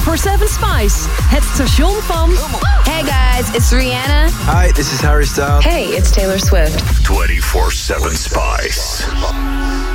24/7 Spice. Het station van... Hey guys, it's Rihanna. Hi, this is Harry Styles. Hey, it's Taylor Swift. 24/7 Spice.